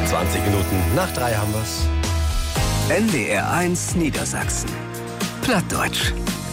20 Minuten nach 3 haben wir's. NDR1 Niedersachsen. Plattdeutsch.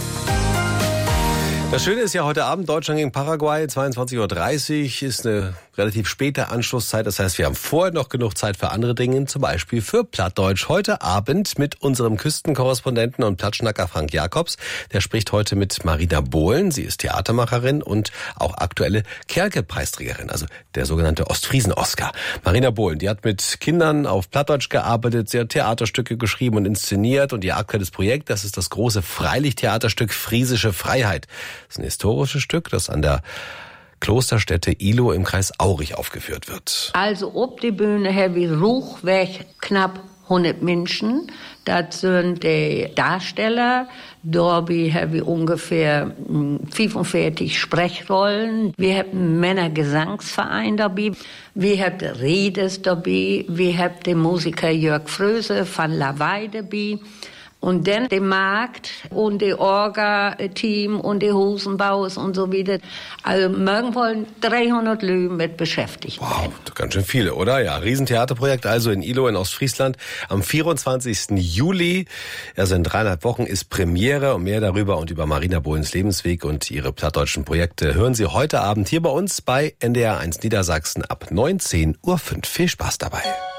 Das Schöne ist ja heute Abend Deutschland gegen Paraguay, 22:30 Uhr, ist eine relativ späte Anschlusszeit. Das heißt, wir haben vorher noch genug Zeit für andere Dinge, zum Beispiel für Plattdeutsch. Heute Abend mit unserem Küstenkorrespondenten und Plattschnacker Frank Jacobs. Der spricht heute mit Marina Bohlen. Sie ist Theatermacherin und auch aktuelle Kerlke-Preisträgerin, also der sogenannte Ostfriesen-Oscar. Marina Bohlen, die hat mit Kindern auf Plattdeutsch gearbeitet, sie hat Theaterstücke geschrieben und inszeniert. Und ihr aktuelles Projekt, das ist das große Freilichttheaterstück Friesische Freiheit. Das ist ein historisches Stück, das an der Klosterstätte Ihlow im Kreis Aurich aufgeführt wird. Also ob die Bühne haben wir Ruchweg knapp 100 Menschen. Das sind die Darsteller. Dabei haben wir ungefähr 45 Sprechrollen. Wir haben einen Männergesangsverein dabei. Wir haben Redes dabei. Wir haben den Musiker Jörg Fröse von Lawei dabei. Und dann der Markt und der Orga-Team und der Hosenbaus und so wieder. Also morgen wollen 300 Leute mit beschäftigt werden. Wow, ganz schön viele, oder? Ja, Riesentheaterprojekt also in Ihlow in Ostfriesland am 24. Juli. Also in 3,5 Wochen ist Premiere. Und mehr darüber und über Marina Bohlens Lebensweg und ihre plattdeutschen Projekte hören Sie heute Abend hier bei uns bei NDR1 Niedersachsen ab 19:05 Uhr. Viel Spaß dabei.